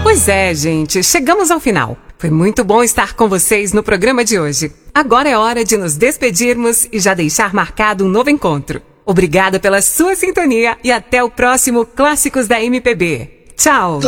Pois é, gente, chegamos ao final. Foi muito bom estar com vocês no programa de hoje. Agora é hora de nos despedirmos e já deixar marcado um novo encontro. Obrigada pela sua sintonia e até o próximo Clássicos da MPB. Tchau!